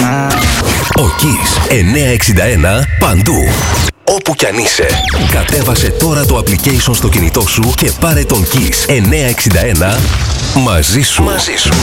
Ο Kiss 961 παντού. Όπου κι αν είσαι. Κατέβασε τώρα το application στο κινητό σου και πάρε τον Kiss 961 μαζί σου.